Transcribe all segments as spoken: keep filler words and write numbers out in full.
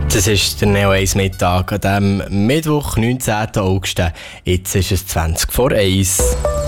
Das ist der Neo eins Mittag an diesem Mittwoch, neunzehnten August. Jetzt ist es zwanzig vor eins.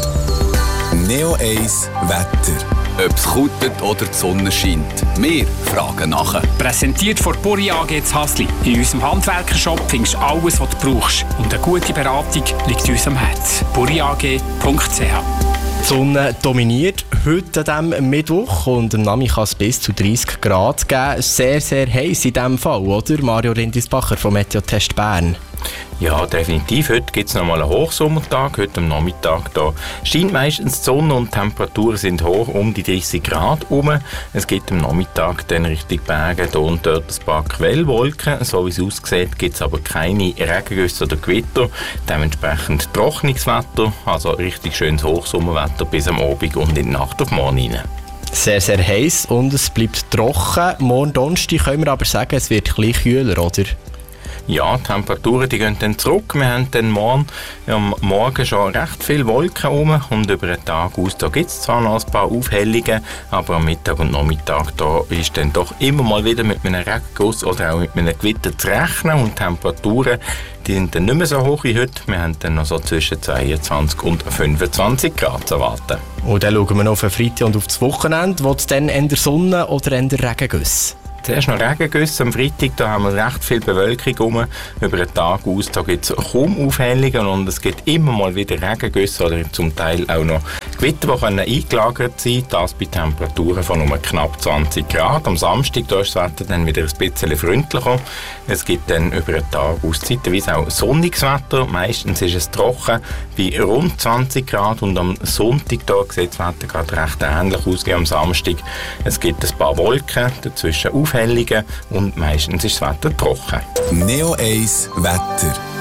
Neo eins Wetter. Ob es kutet oder die Sonne scheint, wir fragen nachher. Präsentiert von Buri A G in Hasli. In unserem Handwerkershop findest du alles, was du brauchst. Und eine gute Beratung liegt uns am Herzen. buri a g punkt c h. Die Sonne dominiert heute an diesem Mittwoch und am Nachmittag kann es bis zu dreißig Grad geben. Sehr, sehr heiß in diesem Fall, oder? Mario Rindisbacher vom Meteotest Bern. Ja, definitiv. Heute gibt es nochmal einen Hochsommertag. Heute am Nachmittag da scheint meistens die Sonne und die Temperaturen sind hoch, um die dreißig Grad herum. Es gibt am Nachmittag dann Richtung Berge hier und dort ein paar Quellwolken. So wie es aussieht, gibt es aber keine Regengüsse oder Gewitter. Dementsprechend trockenes Wetter, also richtig schönes Hochsommerwetter bis am Abend und in die Nacht auf morgen rein. Sehr, sehr heiß und es bleibt trocken. Morgen Donnerstag können wir aber sagen, es wird ein bisschen kühler, oder? Ja, die Temperaturen die gehen dann zurück. Wir haben dann morgen, am Morgen schon recht viele Wolken rum und über den Tag aus da gibt es zwar noch ein paar Aufhellungen, aber am Mittag und Nachmittag da ist dann doch immer mal wieder mit einem Regenguss oder auch mit einem Gewitter zu rechnen und die Temperaturen die sind dann nicht mehr so hoch wie heute. Wir haben dann noch so zwischen zweiundzwanzig und fünfundzwanzig Grad zu erwarten. Und dann schauen wir noch auf den Freitag und auf das Wochenende. Wo es dann eher Sonne oder eher Regengüsse? Zuerst noch Regengüsse. Am Freitag da haben wir recht viel Bewölkung rum. Über den Tag aus da gibt es kaum Aufhellungen und es gibt immer mal wieder Regengüsse oder zum Teil auch noch Gewitter, die können eingelagert sein. Das bei Temperaturen von nur knapp zwanzig Grad. Am Samstag da ist das Wetter dann wieder ein bisschen freundlicher. Es gibt dann über den Tag aus zeitweise auch sonniges Wetter. Meistens ist es trocken bei rund zwanzig Grad und am Sonntag da sieht das Wetter gerade recht ähnlich aus wie am Samstag. Es gibt ein paar Wolken, dazwischen Aufhellungen und meistens ist das Wetter trocken. Neo eins Wetter.